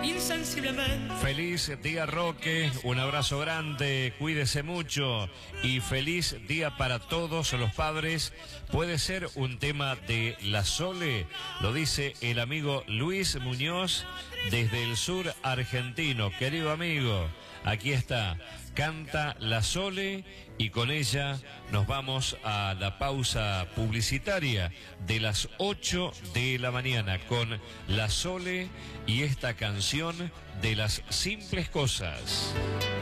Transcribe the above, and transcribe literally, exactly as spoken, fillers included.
insensiblemente. Feliz día, Roque, un abrazo grande, cuídese mucho y feliz día para todos los padres. Puede ser un tema de La Sole, lo dice el amigo Luis Muñoz desde el sur argentino. Querido amigo, aquí está, canta La Sole y con ella nos vamos a la pausa publicitaria de las ocho de la mañana con La Sole y esta canción de las simples cosas.